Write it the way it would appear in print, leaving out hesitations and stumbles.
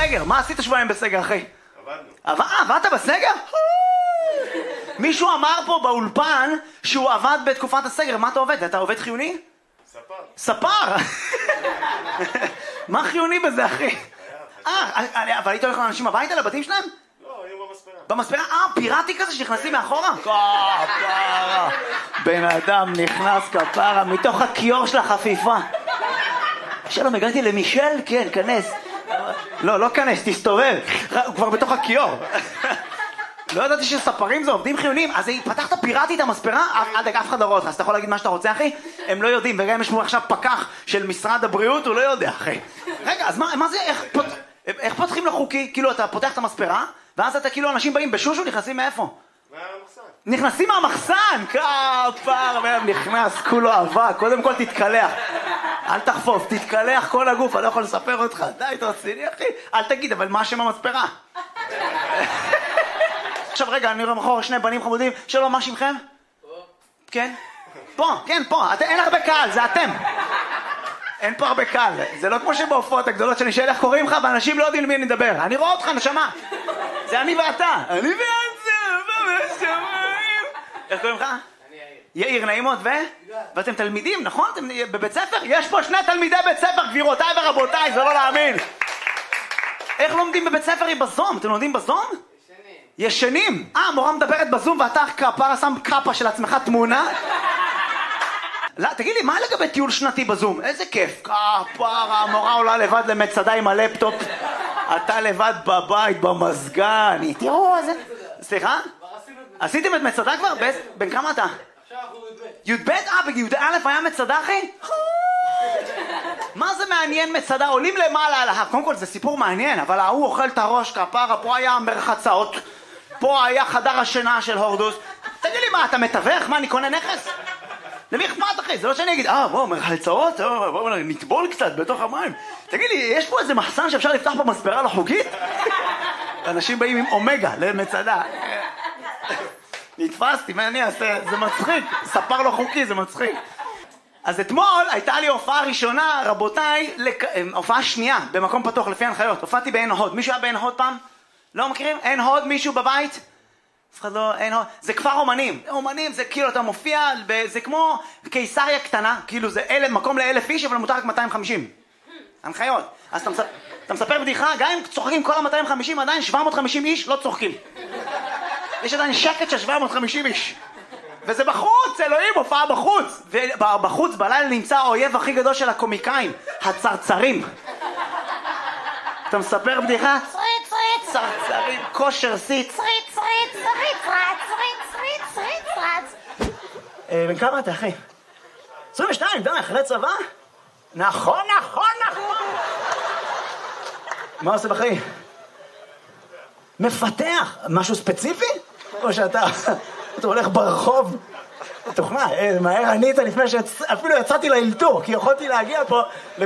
בסגר, מה עשית שבועיים בסגר, אחי? עבדנו. עבדת בסגר? מישהו אמר פה באולפן שהוא עבד בתקופת הסגר, מה אתה עובד? אתה עובד חיוני? ספר. ספר! מה חיוני בזה, אחי? אבל היית הולך לאנשים הביתה, לבתים שלהם? לא, היו במספרה. במספרה? פיראטי כזה שנכנסים מאחורה? כפרה! בן אדם נכנס כפרה מתוך הכיור של החפיפה. שלום, הגעתי למישל? כן, כנס. לא כנס, תסתובב. הוא כבר בתוך הכיור. לא ידעתי שספרים זה עובדים חיוניים. אז פתחת פיראטית המספרה? אף אחד לא רואה אותך, אז אתה יכול להגיד מה שאתה רוצה, אחי? הם לא יודעים, וגם יש פה עכשיו פקח של משרד הבריאות, הוא לא יודע, אחי. רגע, אז מה זה, איך פותחים לחוקי? כאילו, אתה פותח את המספרה, ואז אתה כאילו, אנשים באים בשושו, נכנסים מאיפה? מהמחסן. נכנסים מהמחסן! כפר, והם נכנס, כולו אבק, קודם כל תתקלח. אל תחפוף, תתקלח כל הגוף, אני לא יכול לספר אותך. די, תרציני, אחי. אל תגיד, אבל מה השם המספרה? עכשיו רגע, אני רואה מחור שני בנים חמודים. שלום, מה שמכם? פה. כן? פה, כן, פה. אין הרבה קהל, זה אתם. אין פה הרבה קהל. זה לא כמו שבהופעות הגדולות שאני שואל איך קוראים לך, ואנשים לא יודעים למי אני מדבר. אני רואה אותך, נשמה. זה אני ואתה. אני ואתה, בשמיים. איך קוראים לך? אני יאיר. יאיר, נעימות, ואתם תלמידים, נכון? אתם בבית ספר? יש פה שני תלמידי בית ספר, גבירותיי ורבותיי, זה לא להאמין. איך לומדים בבית ספר היא בזום? אתם לומדים בזום? ישנים. המורה מדברת בזום ואתה כפרה שם קאפה של עצמך תמונה? לא, תגיד לי, מה לגבי טיול שנתי בזום? איזה כיף. כפרה, המורה עולה לבד למצדה עם הלפטופ. אתה לבד בבית, במזגן. תראו איזה... סליחה? עשיתם את מצדה כבר? בן כמה אתה? עכשיו אנחנו י"ב. י"ב? בי"א היה מצדה, אחי? מה זה מעניין מצדה? עולים למעלה על ההר. קודם כל זה סיפור מעניין, אבל ההוא אוכל את הראש כפרה, פה היה מרחצאות, פה היה חדר השינה של הורדוס. תגיד לי מה, אתה מתווך? מה, אני קונה נכס? למי אכפת, אחי? זה לא שאני אגיד, בואו, מרחצאות, בואו נטבול קצת בתוך המים. תגיד לי, יש פה איזה מחסן שאפשר לפתח פה מספרה לא חוקית? אנשים באים עם אומגה למצדה. נתפסתי, מה אני אעשה? זה מצחיק. ספר לא חוקי, זה מצחיק. אז אתמול הייתה לי הופעה ראשונה, רבותיי, הופעה שנייה, במקום פתוח לפי הנחיות. הופעתי בעין הוד. מישהו היה בעין הוד פעם? לא מכירים? עין הוד, מישהו בבית? אף אחד לא, עין הוד. זה כפר אומנים. אומנים זה כאילו אתה מופיע, זה כמו קיסריה קטנה, כאילו זה מקום ל1,000 איש, אבל מותר רק 250. הנחיות. אז אתה מספר בדיחה, גם אם צוחקים כל ה-250, עדיין 750 איש לא צוחקים. יש עדיין שקט של 750 איש. וזה בחוץ, אלוהים, הופעה בחוץ. ובחוץ בלילה נמצא האויב הכי גדול של הקומיקאים, הצרצרים. אתה מספר בדיחה? צרצרים, כושר שיא. בן כמה אתה, אחי? 22, די, אחרי צבא? נכון. מה עושה בחיים? מפתח. משהו ספציפי? או שאתה הולך ברחוב? תוכנה, מהר ענית לפני שאפילו יצאתי לאלתור, כי יכולתי להגיע פה